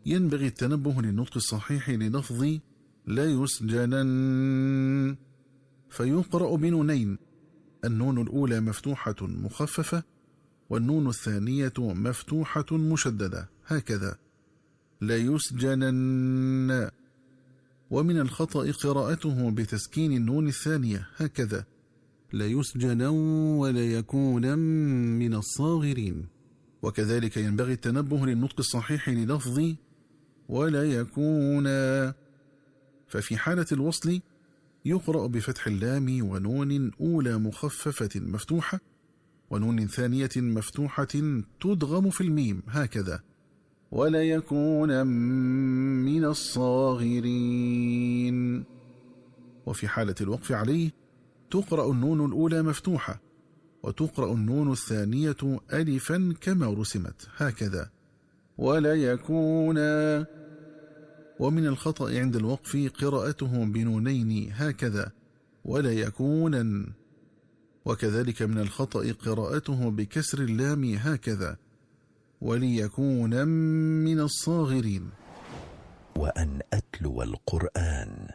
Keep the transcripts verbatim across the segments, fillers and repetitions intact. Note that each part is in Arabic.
ينبغي التنبه للنطق الصحيح للفظ لا يسجنن، فيقرأ بنونين، النون الأولى مفتوحة مخففة والنون الثانية مفتوحة مشددة، هكذا لا يسجنن. ومن الخطأ قراءته بتسكين النون الثانية، هكذا لا يسجنن ولا يكون من الصاغرين. وكذلك ينبغي التنبه للنطق الصحيح للفظ ولا يكون، ففي حالة الوصل يقرأ بفتح اللام ونون أولى مخففة مفتوحة ونون ثانية مفتوحة تدغم في الميم، هكذا ولا يكون من الصاغرين. وفي حالة الوقف عليه تقرأ النون الأولى مفتوحة وتقرأ النون الثانية ألفا كما رسمت، هكذا ولا يكون. ومن الخطأ عند الوقف قراءته بنونين، هكذا ولا يكونا. وكذلك من الخطأ قراءته بكسر اللام، هكذا وليكون من الصاغرين. وأن أتلو القرآن.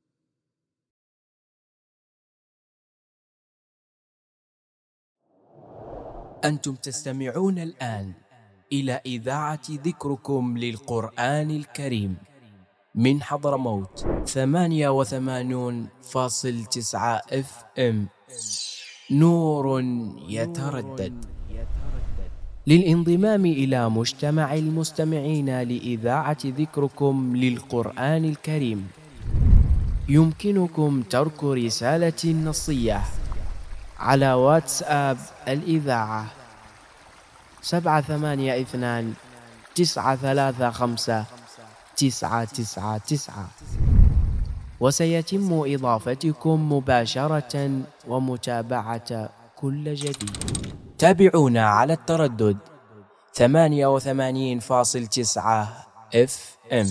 أنتم تستمعون الآن إلى إذاعة ذكركم للقرآن الكريم من حضرموت ثمانية وثمانون فاصل تسعة اف ام، نور يتردد. للانضمام إلى مجتمع المستمعين لإذاعة ذكركم للقرآن الكريم يمكنكم ترك رسالة نصية على واتساب الإذاعة سبعة ثمانية اثنان تسعة ثلاثة خمسة تسعة تسعة تسعة، وسيتم إضافتكم مباشرة ومتابعة كل جديد. تابعونا على التردد ثمانية وثمانين فاصل تسعة اف ام.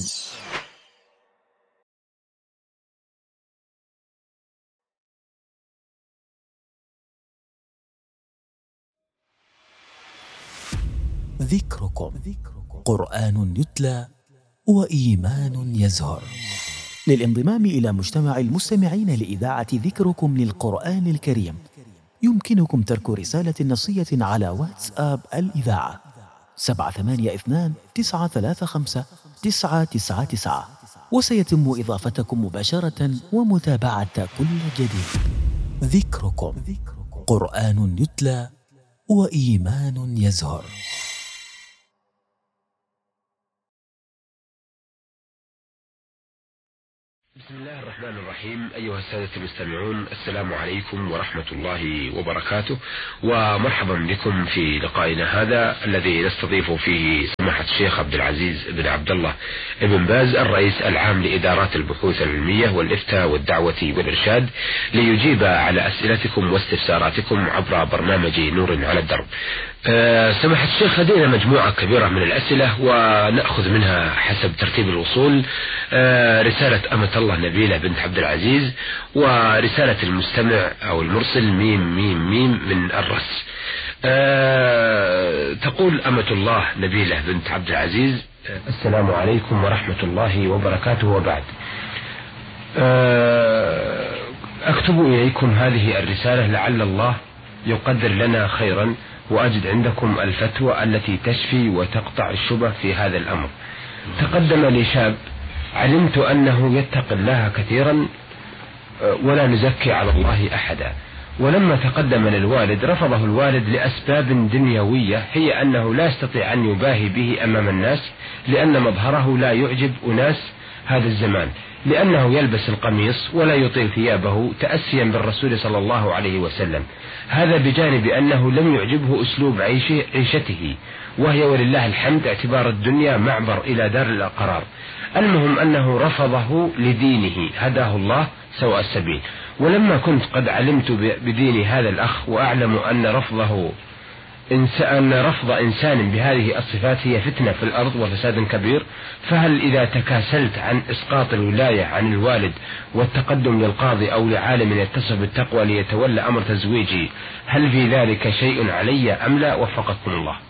ذكركم قرآن يتلى وإيمان يزهر. للانضمام إلى مجتمع المستمعين لإذاعة ذكركم للقرآن الكريم يمكنكم ترك رسالة نصية على واتساب الإذاعة سبعة ثمانية اثنان تسعة ثلاثة خمسة تسعة تسعة تسعة، وسيتم إضافتكم مباشرة ومتابعة كل جديد. ذكركم قرآن يتلى وإيمان يزهر. بسم الله الرحمن الرحيم. أيها السادة المستمعون، السلام عليكم ورحمة الله وبركاته، ومرحبا بكم في لقائنا هذا الذي نستضيف فيه سماحة الشيخ عبد العزيز بن عبد الله ابن باز، الرئيس العام لإدارات البحوث العلمية والإفتاء والدعوة والإرشاد، ليجيب على أسئلتكم واستفساراتكم عبر برنامج نور على الدرب. أه سماحة الشيخ، لدينا مجموعة كبيرة من الأسئلة ونأخذ منها حسب ترتيب الوصول. أه رسالة أمة الله نبيلة بنت عبد العزيز، ورسالة المستمع أو المرسل ميم ميم ميم من الرس. أه تقول أمة الله نبيلة بنت عبد العزيز: السلام عليكم ورحمة الله وبركاته، وبعد. أه أكتب إليكم هذه الرسالة لعل الله يقدر لنا خيرا، وأجد عندكم الفتوى التي تشفي وتقطع الشبه في هذا الأمر. تقدم لي شاب علمت أنه يتقي الله كثيرا ولا نزكي على الله أحدا، ولما تقدم للوالد رفضه الوالد لأسباب دنيوية، هي أنه لا يستطيع أن يباهي به أمام الناس لأن مظهره لا يعجب أناس هذا الزمان، لأنه يلبس القميص ولا يطيل ثيابه تأسيا بالرسول صلى الله عليه وسلم. هذا بجانب أنه لم يعجبه أسلوب عيشه عيشته، وهي ولله الحمد اعتبار الدنيا معبر إلى دار القرار. المهم أنه رفضه لدينه، هداه الله سواء السبيل. ولما كنت قد علمت بدين هذا الأخ وأعلم أن رفضه أن رفض إنسان بهذه الصفات هي فتنة في الأرض وفساد كبير، فهل إذا تكاسلت عن إسقاط الولاية عن الوالد والتقدم للقاضي أو لعالم يتصف بالتقوى ليتولى أمر تزويجي، هل في ذلك شيء علي أم لا؟ وفقكم الله.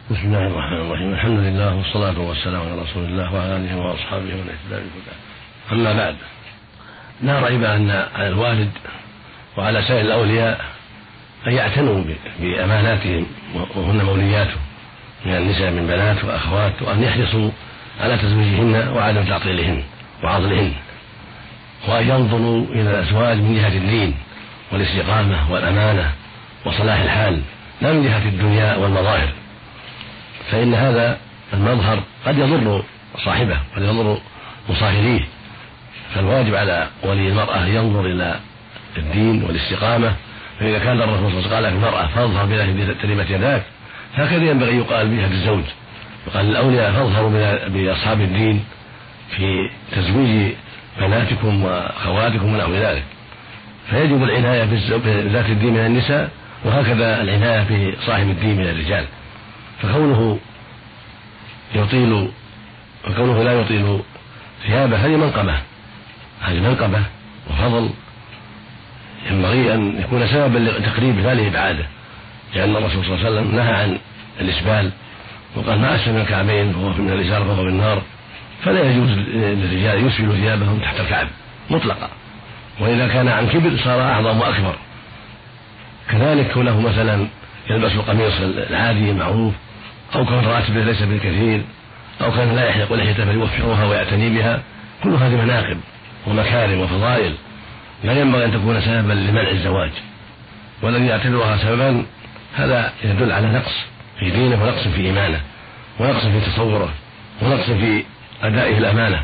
بسم الله الرحمن الرحيم. الحمد لله والصلاة والسلام على رسول الله وعلى آله وأصحابه ومن اهتدى بهداه. أما بعد، لا ريب أن على الوالد وعلى سائر الأولياء أن يعتنوا بأماناتهم وهن مولياته من النساء من بنات وأخوات، وأن يحرصوا على تزويجهن وعدم تعطيلهن وعضلهن، وأن ينظروا إلى الأزواج من جهة الدين والاستقامة والأمانة وصلاح الحال، لا من جهة الدنيا والمظاهر، فإن هذا المظهر قد يضر صاحبه قد يضر مصاهريه. فالواجب على ولي المرأة ينظر إلى الدين والاستقامة. فإذا كان الرسول صلى الله عليه وسلم قال المرأة فاظهر بذات تربت يداك، هكذا ينبغي يقال بها للزوج. وقال الأولياء فاظهروا بأصحاب الدين في تزويج بناتكم وأخواتكم ونحو ذلك. فيجب العناية بذات الدين من النساء، وهكذا العناية بصاحب الدين من الرجال. فكونه يطيل فكونه لا يطيل ثيابه هذه منقبة هذه منقبة وفضل، ينبغي أن يكون سببا لتقريب لا لإبعاده، لأن الرسول صلى الله عليه وسلم نهى عن الإسبال وقال ما أسفل من الكعبين فهو من الإزار فهو بالنار. فلا يجوز للرجال يسبلوا ثيابهم تحت الكعب مطلقا، وإذا كان عن كبر صار أعظم وأكبر. كذلك كونه مثلا يلبس القميص العادي المعروف، أو كان راتبه ليس بالكثير، أو كان لا يحلق لحيته فيوفرها ويعتني بها، كل هذه مناقب ومكارم وفضائل لا ينبغي أن تكون سببا لمنع الزواج. والذي يعتبرها سببا هذا يدل على نقص في دينه ونقص في إيمانه ونقص في تصوره ونقص في أدائه الأمانة.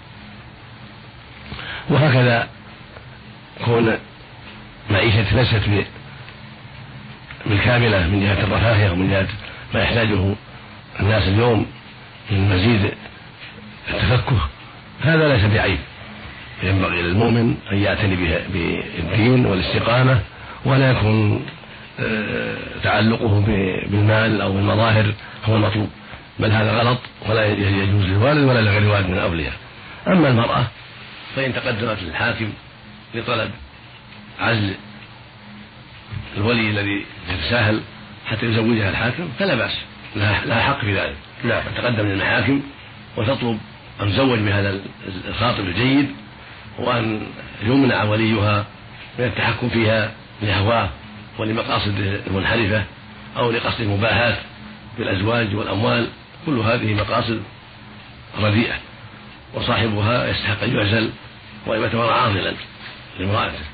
وهكذا كون معيشة ليست بالكاملة من جهة الرفاهية ومن جهة ما يحتاجه الناس اليوم من مزيد التفكه، هذا ليس بعيب. ينبغي للمؤمن أن يعتني بالدين والاستقامة، ولا يكون تعلقه بالمال أو بالمظاهر هو المطلوب، بل هذا غلط ولا يجوز للوالد ولا لغير الوالد من الأولياء. أما المرأة فإن تقدمت للحاكم لطلب عزل الولي الذي يتساهل حتى يزوجها الحاكم فلا بأس، لها حق في ذلك. لا تقدم للمحاكم وتطلب أن تزوج بهذا الخاطب الجيد، وأن يمنع وليها من التحكم فيها لهواه ولمقاصد المنحرفة أو لقصد المباهاة بالأزواج والأموال. كل هذه مقاصد رديئة، وصاحبها يستحق أن يعزل وأن يعتبر عاضلا لامرأته.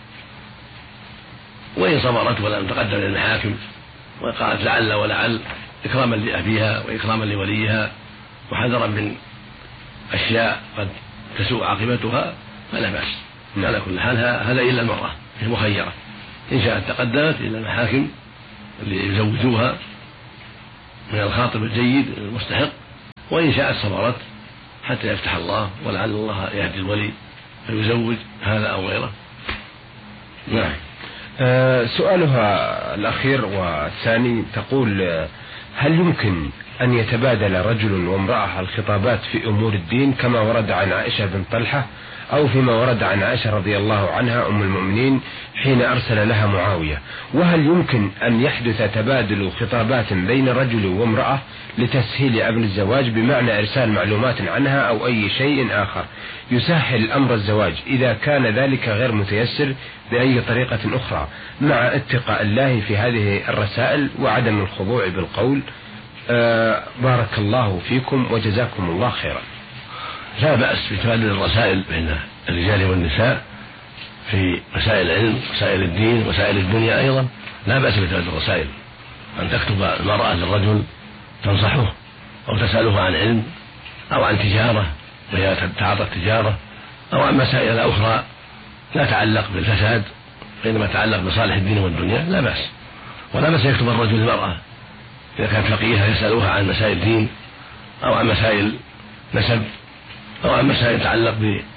وإن صبرت ولم تقدم للمحاكم وقالت لعل ولعل إكراما لأبيها وإكراما لوليها وحذرا من أشياء قد تسوء عاقبتها فلا بأس. على كل حال هذا إلا المرأة هي مخيرة، إن شاءت تقدمت إلى المحاكم اللي يزوجوها من الخاطب الجيد المستحق، وإن شاءت صبرت حتى يفتح الله ولعل الله يهدي الولي فيزوج هذا أو غيره. نعم. أه سؤالها الأخير والثاني تقول: هل يمكن أن يتبادل رجل وامرأة الخطابات في أمور الدين كما ورد عن عائشة بن طلحة، أو فيما ورد عن عائشة رضي الله عنها أم المؤمنين حين أرسل لها معاوية؟ وهل يمكن أن يحدث تبادل خطابات بين رجل وامرأة لتسهيل أمر الزواج، بمعنى إرسال معلومات عنها أو أي شيء آخر يسهل أمر الزواج إذا كان ذلك غير متيسر بأي طريقة أخرى، مع اتقاء الله في هذه الرسائل وعدم الخضوع بالقول؟ آه بارك الله فيكم وجزاكم الله خيرا. لا بأس بتبادل الرسائل بين الرجال والنساء في مسائل العلم، مسائل الدين، مسائل الدنيا أيضا لا بأس بتبادل الرسائل. أن تكتب المرأة للرجل تنصحه أو تسأله عن علم أو عن تجارة وهي تعاطى التجارة، أو عن مسائل أخرى لا تعلق بالفساد وإنما تعلق بصالح الدين والدنيا، لا بأس. ولا بأس يكتب الرجل للمرأة إذا كانت فقيهة يسألوها عن مسائل الدين أو عن مسائل نسب أو عن مسائل تتعلق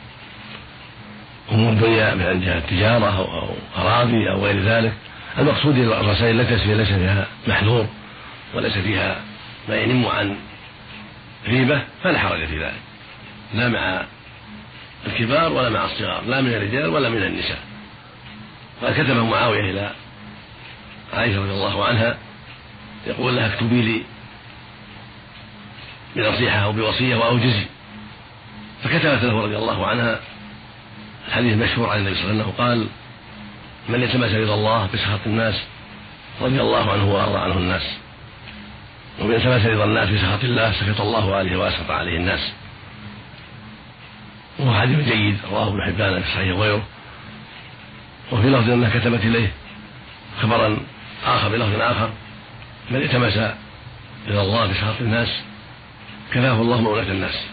بأمور الدنيا من جهة التجارة أو أراضي أو غير ذلك. المقصود الرسائل التي ليس فيها محذور وليس فيها ما ينم عن غيبة فلا حرج في ذلك، لا مع الكبار ولا مع الصغار، لا من الرجال ولا من النساء. قال كتب معاوية إلى عائشة رضي الله عنها يقول لها: اكتبي لي بنصيحة أو بوصية وأوجزي، فكتبت له رضي الله عنها الحديث المشهور عن النبي صلى الله عليه وسلم قال: من التمس رضا الله بسخط الناس رضي الله عنه وأرضى عنه الناس، ومن التمس رضا الناس بسخط الله سخط الله عليه وأسخط عليه الناس. وهو حديث جيد رواه ابن حبان في صحيح وغيره. وفي لفظ أنها كتبت إليه خبرا آخر بلفظ آخر: من التمس رضا الله بسخط الناس كفاه الله مؤونة الناس،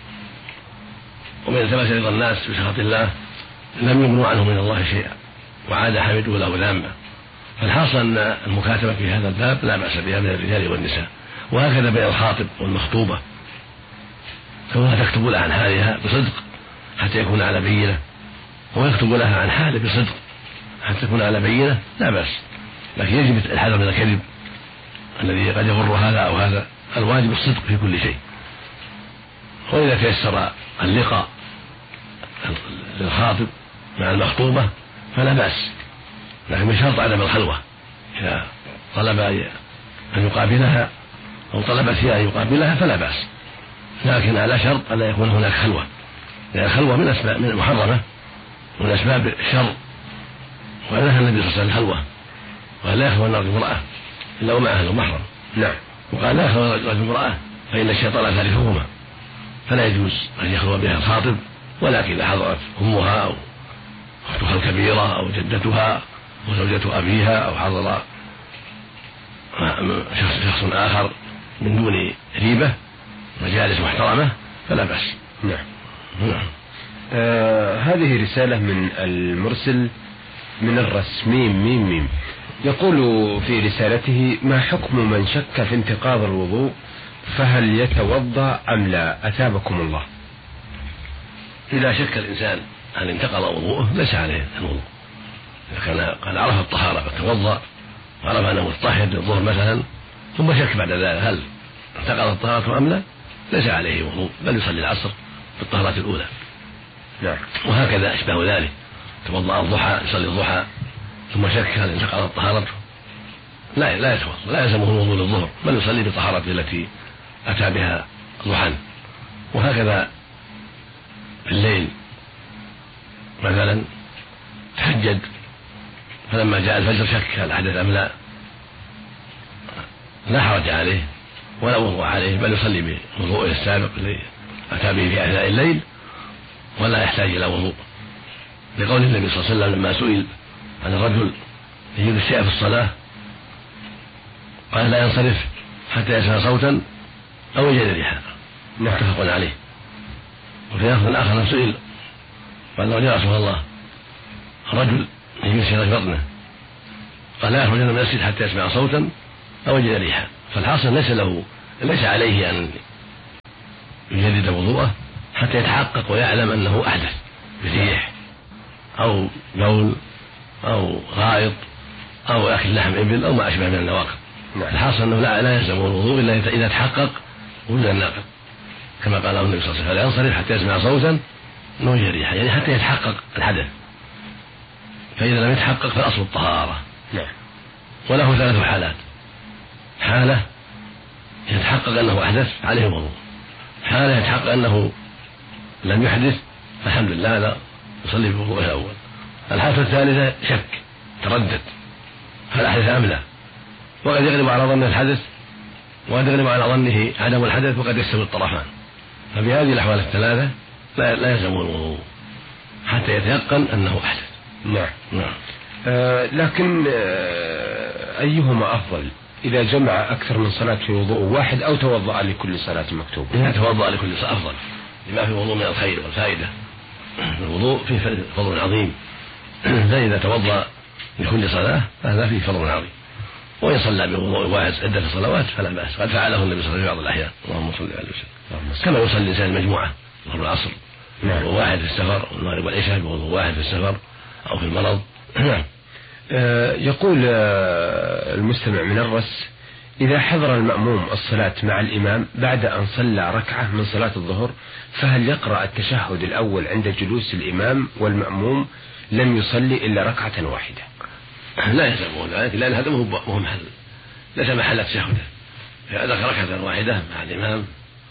ومن التمس رضا الناس بسخط الله لم يغنوا عنه من الله شيئا وعاد حمده له ذنبا. فالحاصل أن المكاتبة في هذا الباب لا بأس بها من الرجال والنساء، وهكذا بين الخاطب والمخطوبة، كونها تكتب لها عن حالها بصدق حتى يكون على بينة، ويكتب لها عن حاله بصدق حتى يكون على بينة، لا بأس. لكن يجب الحذر من الكذب الذي قد يغر هذا أو هذا، الواجب الصدق في كل شيء. وإذا تيسر اللقاء للخاطب مع المخطوبة فلا بأس، لكن بشرط عدم الخلوة. إذا طلب أن يقابلها أو طلبت هي أن يقابلها فلا بأس، لكن على شرط أن يكون هناك خلوة، لأن الخلوة من أسباب من محرمة ومن أسباب الشر، ونهى النبي صلى الله عليه وسلم الخلوة، وقال لا يخلو الرجل امرأة إلا ومع أهل محرم. نعم. وقال لا يخلو الرجل امرأة فإن الشيطان ثالثهما، فلا يجوز أن يخلو بها الخاطب، ولكن إذا حضرت أمها أو أختها الكبيرة أو جدتها وزوجة أبيها أو حضر شخص آخر من دون ريبة مجالس محترمة فلا بأس. نعم. نعم. آه هذه رسالة من المرسل من الرس ميم ميم ميم، يقول في رسالته: ما حكم من شك في انتقاض الوضوء، فهل يتوضأ أم لا؟ أثابكم الله. إذا شك الإنسان هل انتقض وضوءه ليس عليه الوضوء، إذا كان قد عرف الطهارة فتوضأ وعرف أنه مطهر للظهر مثلا ثم شك بعد ذلك هل انتقض الطهارة أم لا، ليس عليه وضوء بل يصلي العصر في الطهارة الأولى. نعم. وهكذا أشبه ذلك، توضأ الضحى يصلي الضحى ثم شك هل انتقضت طهارته لا لا يتوضأ، لا يلزمه الوضوء للظهر بل يصلي بطهارته التي أتى بها ضحى. وهكذا في الليل مثلا تهجد فلما جاء الفجر شك هل حدث أم لا، لا حرج عليه ولا وضوء عليه بل يصلي بوضوءه السابق الذي أتى به في أثناء الليل ولا يحتاج إلى وضوء، لقول النبي صلى الله عليه وسلم لما سئل عن الرجل يجد الشيء في الصلاة قال: لا ينصرف حتى يسمع صوتا أو يجد ريحا. متفق عليه. وفي لفظ آخر سئل قال له: يا رسول الله رجل يجد شيء في بطنه قال: لا يخرج من المسجد حتى يسمع صوتا أو يجد ريحا. فالحاصل ليس له ليس عليه أن يجدد وضوءه حتى يتحقق ويعلم أنه أحدث بريح أو بول أو غائط أو أكل لحم إبل أو ما أشبه من النواقض. الحاصل أنه لا, لا يلزم الوضوء إلا إذا تحقق وجود الناقض، كما قال النبي صلى الله عليه وسلم: لا ينصرف حتى يسمع صوتا أو يجد ريحا، يعني حتى يتحقق الحدث. فإذا لم يتحقق فالأصل الطهارة. وله ثلاث حالات: حالة يتحقق أنه أحدث عليه الوضوء، حالة يتحقق أنه لم يحدث فالحمد لله لا يصلي بوضوءه الأول، الحالة الثالثة شك تردد هل أحدث أم لا، وقد يغلب على ظن الحدث وقد يغلب على ظنه عدم الحدث وقد يستوي الطرفان. ففي هذه الأحوال الثلاثة لا, لا يلزم الوضوء حتى يتيقن أنه أحدث. نعم. نعم. آه لكن آه أيهما أفضل، إذا جمع أكثر من صلاة في وضوء واحد أو توضأ لكل صلاة مكتوبة؟ إذا توضأ لكل صلاة أفضل، لما في الوضوء من الخير والفائدة. الوضوء فيه فضل عظيم، فإذا توضأ لكل صلاة هذا فيه فضل عظيم. وإن صلى بوضوء واحد عدة صلوات فلا بأس، قد فعله النبي صلى الله عليه وسلم في بعض الأحيان. اللهم صل عليه وسلم. كما يصلي الإنسان المجموعة ظهر العصر بوضوء واحد في السفر، والمغرب والعشاء بوضوء واحد في السفر أو في المرض. نعم. آه يقول آه المستمع من الرس: إذا حضر المأموم الصلاة مع الإمام بعد أن صلى ركعة من صلاة الظهر، فهل يقرأ التشهد الأول عند جلوس الإمام والمأموم لم يصلي إلا ركعة واحدة؟ لا يلزمه ذلك، لأن هذا مو محل، ليس محل تشهده. إذا ذكر ركعة واحدة مع الإمام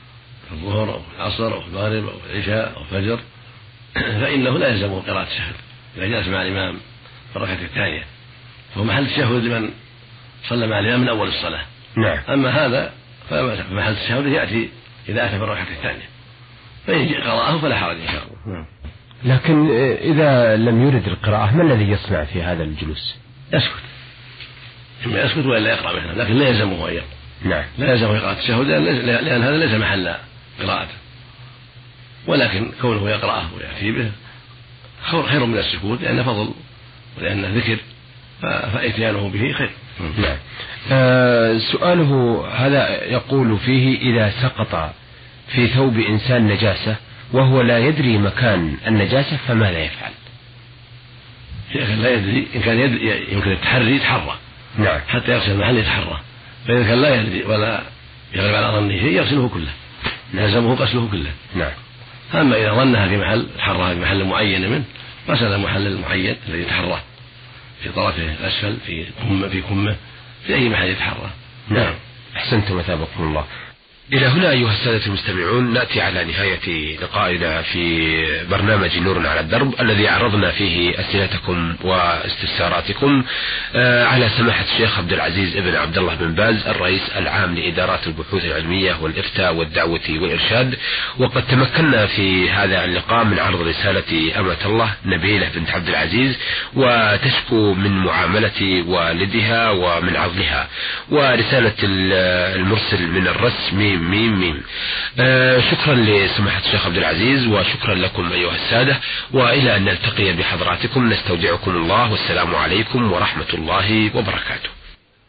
في الظهر أو في العصر أو في المغرب أو في العشاء أو في الفجر فإنه لا يلزمه قراءة التشهد إذا جلس مع الإمام في الركعة الثانية، فهو محل التشهد لمن صلى مع الإمام من أول الصلاة. نعم. أما هذا فمحل التشهد يأتي إذا أتى في الركعة الثانية، فإن قرأه فلا حرج إن شاء الله. نعم. لكن إذا لم يرد القراءة ما الذي يصنع في هذا الجلوس؟ يسكت، إما يسكت وإلا يقرأ مثلا، لكن لا يلزمه أن يقرأ. نعم. لا يلزمه قراءة التشهد لأن هذا ليس محل قراءته، ولكن كونه يقرأه ويأتي به خير من السكوت لأنه فضل ولأنه ذكر، فإتيانه به خير. نعم. آه سؤاله هذا يقول فيه: إذا سقط في ثوب إنسان نجاسة وهو لا يدري مكان النجاسة فماذا يفعل؟ إن لا يدري، إن كان يدري يمكن التحري يتحرى. نعم. حتى يغسل المحل يتحرى، فإذا كان لا يدري ولا يغلب على ظنه شيء يغسله كله، يلزمه غسله كله. نعم. أما إذا ظنها في محل تحرها في محل معين منه غسل المحل المعين الذي يتحرى في طرفه الأسفل في كمه في كمه في أي محل يتحرى. نعم. أحسنتم وثابكم الله. إلى هنا أيها السادة المستمعون نأتي على نهاية لقائنا في برنامج نور على الدرب الذي عرضنا فيه أسئلتكم واستفساراتكم على سماحة الشيخ عبد العزيز ابن عبد الله بن باز الرئيس العام لإدارات البحوث العلمية والإفتاء والدعوة والإرشاد. وقد تمكنا في هذا اللقاء من عرض رسالة أمة الله نبيلة بنت عبد العزيز وتشكو من معاملة والدها ومن عضلها، ورسالة المرسل من الرس ميم ميم ميم. آه شكرا لسماحة الشيخ عبد العزيز وشكرا لكم أيها السادة، وإلى أن نلتقي بحضراتكم نستودعكم الله والسلام عليكم ورحمة الله وبركاته.